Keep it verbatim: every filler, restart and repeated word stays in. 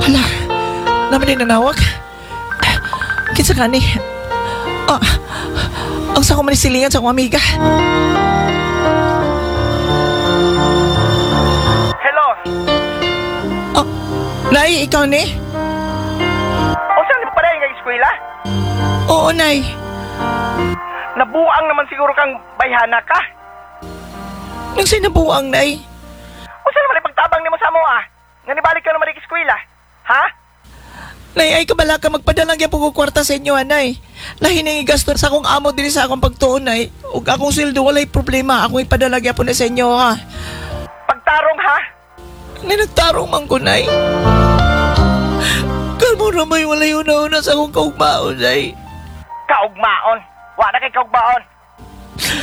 Hala, naman din nanawag. Kinsa gani? Ah, ang sa ko manisilingan sa akong amiga. Hello? Ah, Nay, ikaw ni? O saan mo pa rin yung eskwela? Oo, Nay. Nabuang naman siguro kang bayhana ka. Nang sinabuang, Nay. O saan naman ipagtabang ni mo sa mo ah? Nga nibalik ka naman yung eskwela? Ha? Nay, ay kabala ka magpadalang yan po kwarta sa inyo, Nay. Nahiningi gasto sa akong amo din sa akong pagtuon, Nay. Ug akong sildo, walay problema. Ako ipadalagya po na sa inyo, ha? Pagtarong ha? Nay, nagtarong man ko, Nay. Kalmo na may walay una-una sa akong kaugmaon, Nay. Kaugmaon. Wa na kay kaugmaon.